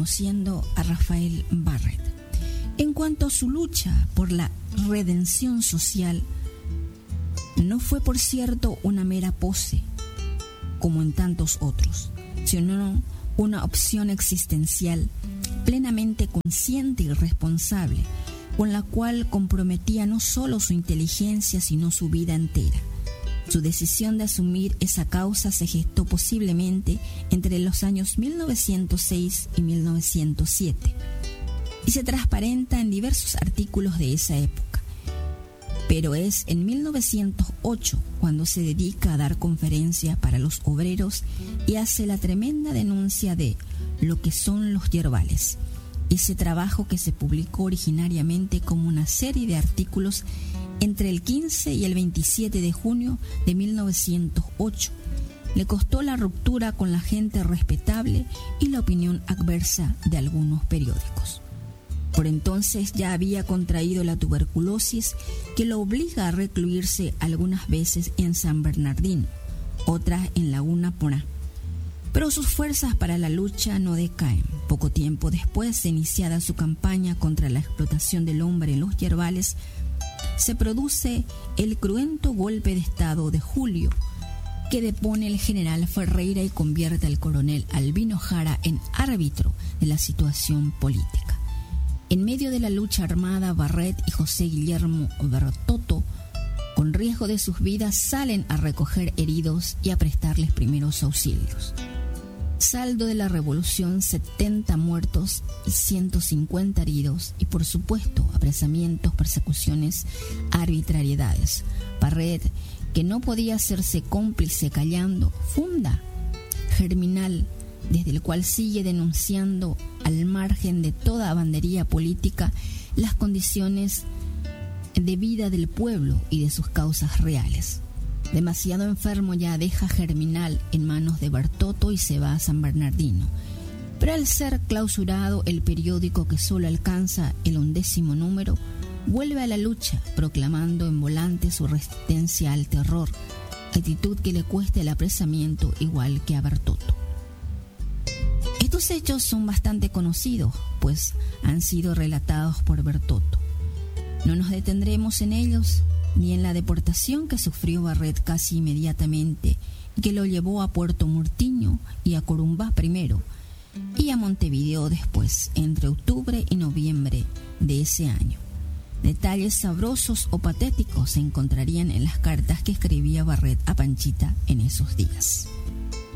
conociendo a Rafael Barrett. En cuanto a su lucha por la redención social, no fue, por cierto, una mera pose, como en tantos otros, sino una opción existencial plenamente consciente y responsable, con la cual comprometía no solo su inteligencia, sino su vida entera. Su decisión de asumir esa causa se gestó posiblemente entre los años 1906 y 1907 y se transparenta en diversos artículos de esa época. Pero es en 1908 cuando se dedica a dar conferencias para los obreros y hace la tremenda denuncia de lo que son los yerbales, ese trabajo que se publicó originariamente como una serie de artículos entre el 15 y el 27 de junio de 1908. Le costó la ruptura con la gente respetable y la opinión adversa de algunos periódicos. Por entonces ya había contraído la tuberculosis que lo obliga a recluirse algunas veces en San Bernardino, otras en Laguna Porá. Pero sus fuerzas para la lucha no decaen. Poco tiempo después de iniciada su campaña contra la explotación del hombre en los yerbales, se produce el cruento golpe de Estado de julio, que depone el general Ferreira y convierte al coronel Albino Jara en árbitro de la situación política. En medio de la lucha armada, Barrett y José Guillermo Bertotto, con riesgo de sus vidas, salen a recoger heridos y a prestarles primeros auxilios. Saldo de la revolución: 70 muertos y 150 heridos, y por supuesto apresamientos, persecuciones, arbitrariedades. Barrett, que no podía hacerse cómplice callando, funda Germinal, desde el cual sigue denunciando, al margen de toda bandería política, las condiciones de vida del pueblo y de sus causas reales. Demasiado enfermo ya, deja Germinal en manos de Bertotto y se va a San Bernardino. Pero al ser clausurado el periódico, que solo alcanza el 11º número, vuelve a la lucha, proclamando en volante su resistencia al terror, actitud que le cuesta el apresamiento igual que a Bertotto. Estos hechos son bastante conocidos, pues han sido relatados por Bertotto. No nos detendremos en ellos, ni en la deportación que sufrió Barrett casi inmediatamente y que lo llevó a Puerto Murtiño y a Corumbá primero y a Montevideo después, entre octubre y noviembre de ese año. Detalles sabrosos o patéticos se encontrarían en las cartas que escribía Barrett a Panchita en esos días.